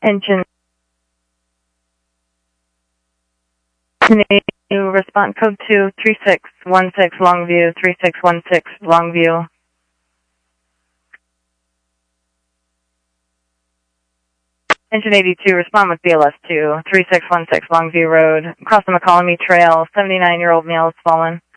Engine. Response code 2, 3616 Longview, 3616 Longview. Engine 82, respond with BLS 2, 3616 Longview Road. Across the McCollum Trail, 79-year-old male has fallen.